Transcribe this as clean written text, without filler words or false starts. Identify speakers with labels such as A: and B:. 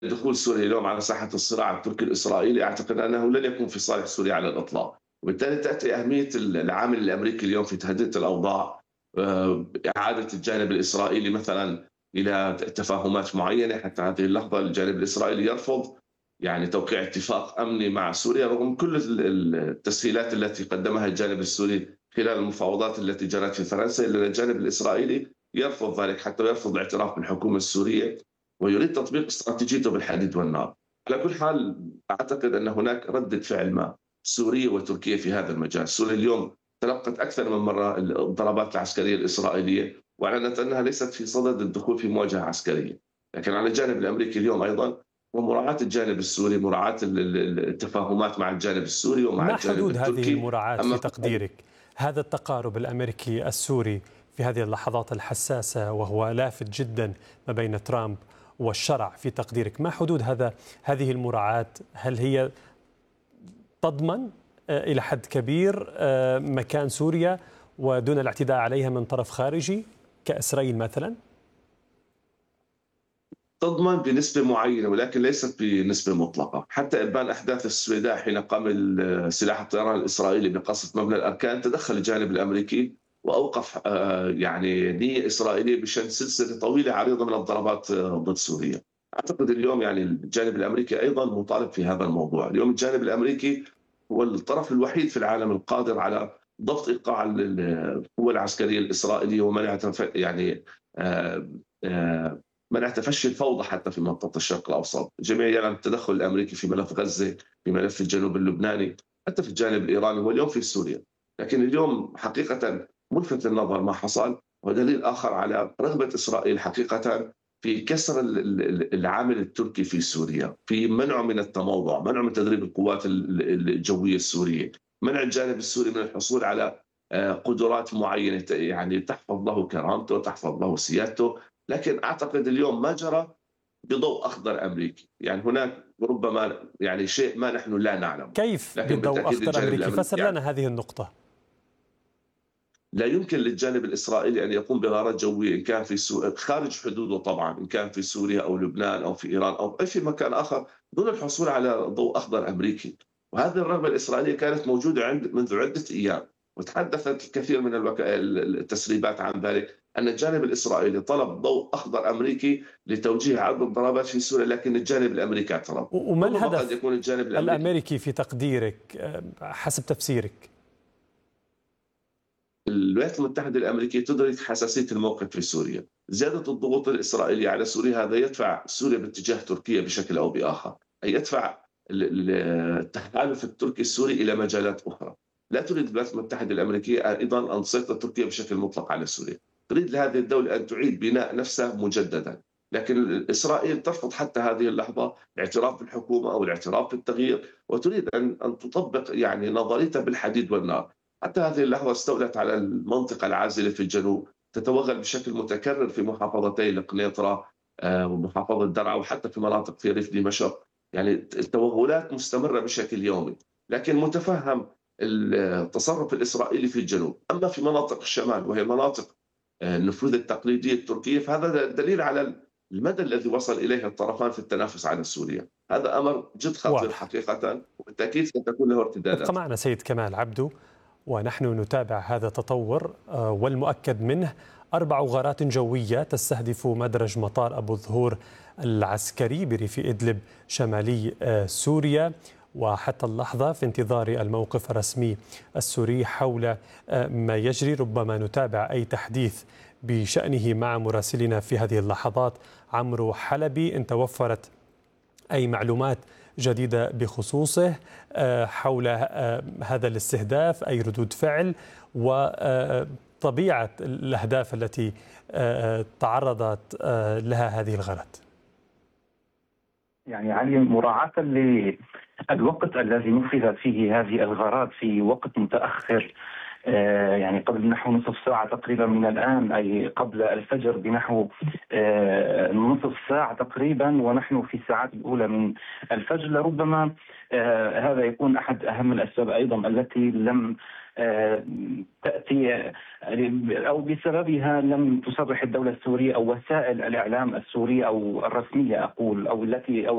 A: دخول سوريا اليوم على ساحة الصراع التركي الإسرائيلي أعتقد أنه لن يكون في صالح سوريا على الإطلاق، وبالتالي تأتي أهمية العامل الأمريكي اليوم في تهدئة الأوضاع، إعادة الجانب الإسرائيلي مثلًا إلى تفاهمات معينة. حتى هذه اللحظة الجانب الإسرائيلي يرفض يعني توقيع اتفاق أمني مع سوريا رغم كل التسهيلات التي قدمها الجانب السوري خلال المفاوضات التي جرت في فرنسا، إلا الجانب الإسرائيلي يرفض ذلك، حتى يرفض الاعتراف بالحكومة السورية ويريد تطبيق استراتيجيته بالحديد والنار. على كل حال أعتقد أن هناك ردة فعل ما سورية وتركيا في هذا المجال. سوريا اليوم تلقت أكثر من مرة الضربات العسكرية الإسرائيلية وأعلنت أنها ليست في صدد الدخول في مواجهة عسكرية، لكن على الجانب الأمريكي اليوم أيضا ومراعاة الجانب السوري، مراعاة التفاهمات مع الجانب السوري ومع
B: ما
A: الجانب
B: حدود هذه
A: التركي.
B: المراعاة
A: أما
B: في تقديرك؟ هذا التقارب الأمريكي السوري في هذه اللحظات الحساسة وهو لافت جدا ما بين ترامب والشرع في تقديرك، ما حدود هذه المراعاة؟ هل هي تضمن إلى حد كبير مكان سوريا ودون الاعتداء عليها من طرف خارجي كإسرائيل مثلا؟
A: تضمن بنسبة معينة ولكن ليست بنسبة مطلقة. حتى إبان أحداث السويداء حين قام سلاح الطيران الإسرائيلي بقصف مبنى الأركان تدخل الجانب الأمريكي وأوقف يعني نية إسرائيلية بشأن سلسلة طويلة عريضة من الضربات ضد سوريا. أعتقد اليوم يعني الجانب الأمريكي أيضا مطالب في هذا الموضوع. اليوم الجانب الأمريكي هو الطرف الوحيد في العالم القادر على ضبط إيقاع القوة العسكرية الإسرائيلية ومنع يعني آه، آه، منع تفشي الفوضى حتى في منطقة الشرق الأوسط. الجميع يعلم التدخل الأمريكي في ملف غزة، في ملف الجنوب اللبناني، حتى في الجانب الإيراني واليوم في سوريا. لكن اليوم حقيقة ملفت للنظر ما حصل، ودليل آخر على رغبة إسرائيل حقيقة في كسر العامل التركي في سوريا، في منعه من التموضع، منعه من تدريب القوات الجوية السورية، منع الجانب السوري من الحصول على قدرات معينة يعني تحفظ له كرامته، تحفظ له سيادته. لكن أعتقد اليوم ما جرى بضوء أخضر أمريكي، يعني هناك ربما يعني شيء ما نحن لا نعلم.
B: كيف
A: لكن
B: بضوء
A: بالتأكيد
B: أخضر
A: الجانب
B: أمريكي؟
A: الأمريكي
B: فسر
A: يعني
B: لنا هذه النقطة.
A: لا يمكن للجانب الإسرائيلي أن يقوم بغارات جوية إن كان في خارج حدوده طبعا، إن كان في سوريا أو لبنان أو في إيران أو أي في مكان آخر دون الحصول على ضوء أخضر أمريكي. وهذه الرغبة الإسرائيلية كانت موجودة منذ عدة أيام، وتحدثت الكثير من التسريبات عن ذلك أن الجانب الإسرائيلي طلب ضوء أخضر أمريكي لتوجيه عدة ضربات في سوريا، لكن الجانب الأمريكي اعترض.
B: وما
A: ربما قد
B: الهدف
A: يكون الجانب الأمريكي،
B: الأمريكي في تقديرك حسب تفسيرك؟
A: الولايات المتحدة الأمريكية تدرك حساسية الموقف في سوريا. زيادة الضغوط الإسرائيلية على سوريا هذا يدفع سوريا باتجاه تركيا بشكل أو بآخر، أي يدفع التحالف التركي السوري إلى مجالات أخرى. لا تريد الولايات المتحدة الأمريكية أيضا أن تسيطر تركيا بشكل مطلق على سوريا، تريد لهذه الدولة أن تعيد بناء نفسها مجددا. لكن إسرائيل ترفض حتى هذه اللحظة الاعتراف بالحكومة أو الاعتراف بالتغيير، وتريد أن تطبق يعني نظريتها بالحديد والنار. حتى هذه اللحظة استولت على المنطقة العازلة في الجنوب، تتوغل بشكل متكرر في محافظتي القنيطرة ومحافظة درعا وحتى في مناطق في ريف دمشق. يعني التوغلات مستمرة بشكل يومي، لكن متفهم التصرف الإسرائيلي في الجنوب. أما في مناطق الشمال وهي مناطق النفوذ التقليدية التركية فهذا دليل على المدى الذي وصل إليه الطرفان في التنافس على سوريا. هذا أمر جد خطير
B: واضح.
A: حقيقة، وبالتأكيد ستكون له
B: ابقى
A: ارتدادات.
B: معنا سيد كمال عبدو ونحن نتابع هذا التطور، والمؤكد منه 4 غارات جوية تستهدف مدرج مطار أبو الظهور العسكري بريف إدلب شمالي سوريا، وحتى اللحظة في انتظار الموقف الرسمي السوري حول ما يجري. ربما نتابع أي تحديث بشأنه مع مراسلنا في هذه اللحظات عمرو حلبي إن توفرت أي معلومات جديدة بخصوصه حول هذا الاستهداف، أي ردود فعل وطبيعة الأهداف التي تعرضت لها هذه الغارات.
C: يعني علي، مراعاة للوقت الذي نفذت فيه هذه الغارات في وقت متأخر، يعني قبل نحو نصف ساعة تقريبا من الآن، أي قبل الفجر بنحو نصف ساعة تقريبا، ونحن في الساعات الأولى من الفجر. لربما هذا يكون أحد أهم الأسباب أيضا التي لم تأتي أو بسببها لم تصرح الدولة السورية أو وسائل الإعلام السورية أو الرسمية أقول أو التي أو